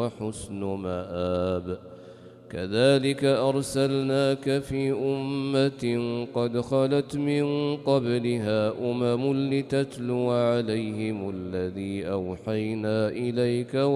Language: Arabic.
وحسن مآب. كذلك أرسلناك في أمة قد خلت من قبلها أمم لتتلو عليهم الذي أوحينا إليك